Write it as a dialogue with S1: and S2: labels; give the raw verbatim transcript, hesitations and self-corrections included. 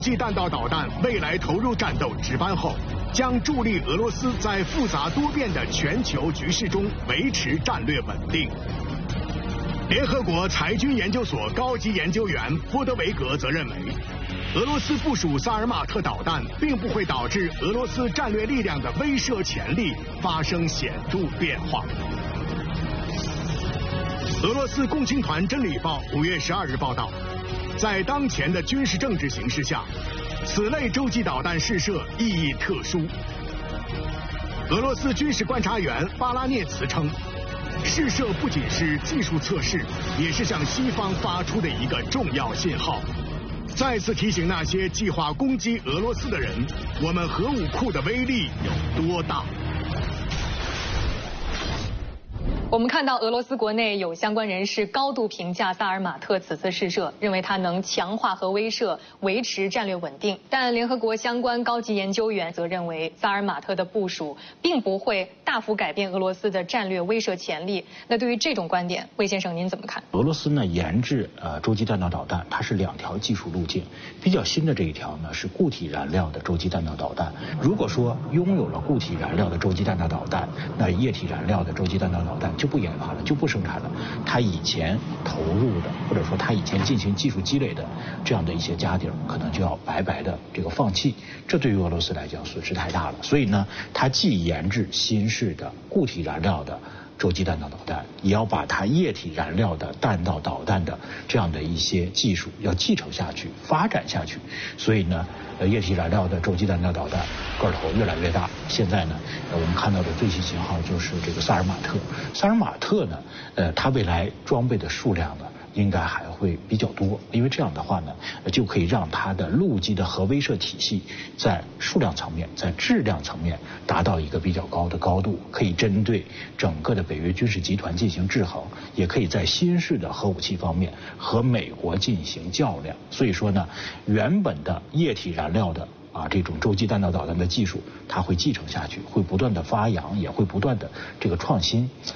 S1: 洲际弹道导弹未来投入战斗值班后，将助力俄罗斯在复杂多变的全球局势中维持战略稳定。联合国裁军研究所高级研究员波德维格则认为，俄罗斯部署萨尔马特导弹并不会导致俄罗斯战略力量的威慑潜力发生显著变化。俄罗斯共青团真理报五月十二日报道，在当前的军事政治形势下，此类洲际导弹试射意义特殊。俄罗斯军事观察员巴拉涅茨称，试射不仅是技术测试，也是向西方发出的一个重要信号，再次提醒那些计划攻击俄罗斯的人，我们核武库的威力有多大。
S2: 我们看到俄罗斯国内有相关人士高度评价萨尔马特此次试射，认为它能强化核威慑，维持战略稳定。但联合国相关高级研究员则认为，萨尔马特的部署并不会大幅改变俄罗斯的战略威慑潜力。那对于这种观点，魏先生您怎么看？
S3: 俄罗斯呢研制呃洲际弹道导弹，它是两条技术路径，比较新的这一条呢是固体燃料的洲际弹道导弹。如果说拥有了固体燃料的洲际弹道导弹，那液体燃料的洲际弹道导弹就不研发了，就不生产了。他以前投入的，或者说他以前进行技术积累的这样的一些家底儿，可能就要白白的这个放弃。这对于俄罗斯来讲损失太大了。所以呢，他既研制新式的固体燃料的洲际弹道导弹，也要把它液体燃料的弹道导弹的这样的一些技术要继承下去、发展下去。所以呢，呃，液体燃料的洲际弹道导弹个头越来越大。现在呢，呃，我们看到的最新型号就是这个萨尔马特。萨尔马特呢，呃，它未来装备的数量呢，应该还会比较多，因为这样的话呢，就可以让它的陆基的核威慑体系在数量层面、在质量层面达到一个比较高的高度，可以针对整个的北约军事集团进行制衡，也可以在新式的核武器方面和美国进行较量。所以说呢，原本的液体燃料的啊，这种洲际弹道导弹的技术，它会继承下去，会不断的发扬，也会不断的这个创新。